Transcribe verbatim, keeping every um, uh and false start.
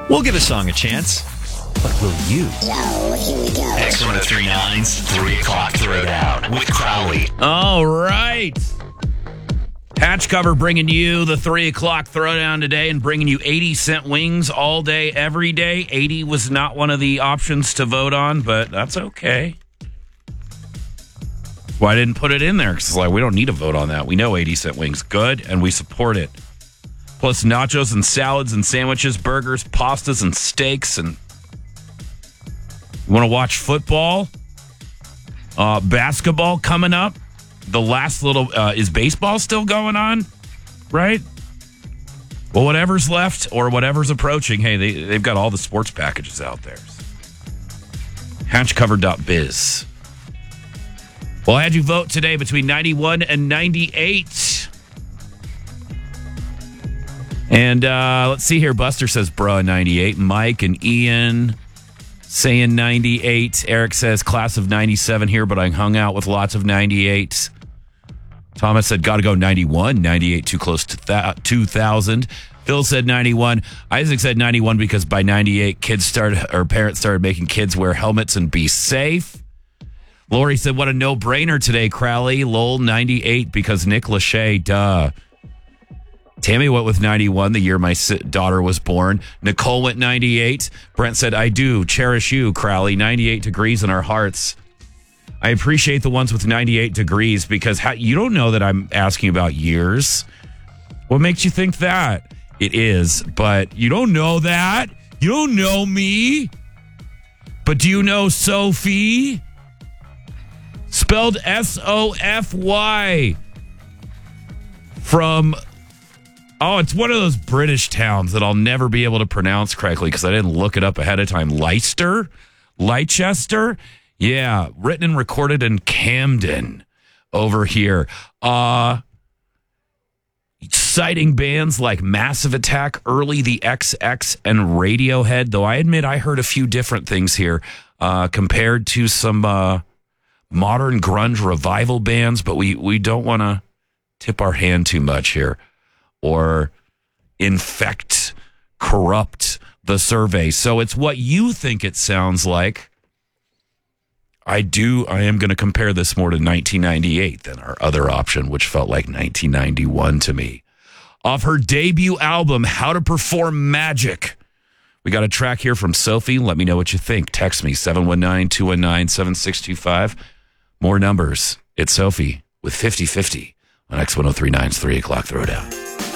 We'll give a song a chance. What will you? So, here we go. X ten thirty-nine's three o'clock Throwdown with Crowley. All right. Hatch Cover bringing you the three o'clock Throwdown today and bringing you eighty cent wings all day, every day. eighty was not one of the options to vote on, but that's okay. Well, I didn't put it in there because it's like, we don't need to vote on that. We know eighty cent wings good, and we support it. Plus nachos and salads and sandwiches, burgers, pastas and steaks. And you want to watch football? Uh, basketball coming up. The last little, uh, is baseball still going on? Right? Well, whatever's left or whatever's approaching, hey, they, they've got all the sports packages out there. hatch cover dot biz. Well, I had you vote today between ninety-one and ninety-eight. And uh, let's see here. Buster says, bruh, ninety-eight. Mike and Ian saying ninety-eight. Eric says, class of ninety-seven here, but I hung out with lots of ninety-eights. Thomas said, got to go ninety-one. ninety-eight, too close to th- two thousand. Phil said ninety-one. Isaac said ninety-one because by ninety-eight, kids started, or parents started making kids wear helmets and be safe. Lori said, what a no-brainer today, Crowley. Lol, ninety-eight because Nick Lachey, duh. Tammy went with ninety-one the year my daughter was born. Nicole went ninety-eight. Brent said, I do. Cherish you, Crowley. ninety-eight degrees in our hearts. I appreciate the ones with ninety-eight degrees because how, you don't know that I'm asking about years. What makes you think that? It is, but you don't know that. You don't know me. But do you know Sophie? Spelled S O F Y. From... Oh, it's one of those British towns that I'll never be able to pronounce correctly because I didn't look it up ahead of time. Leicester? Leicester? Yeah, written and recorded in Camden over here. Uh, citing bands like Massive Attack, Early, The X X, and Radiohead, though I admit I heard a few different things here uh, compared to some uh, modern grunge revival bands, but we, we don't want to tip our hand too much here. Or infect, corrupt the survey. So it's what you think it sounds like. I do. I am going to compare this more to nineteen ninety-eight than our other option, which felt like nineteen ninety-one to me. Off her debut album, How to Perform Magic. We got a track here from Sophie. Let me know what you think. Text me, seven one nine, two one nine, seven six two five. More numbers. It's Sophie with fifty fifty on X ten thirty-nine's three o'clock Throwdown.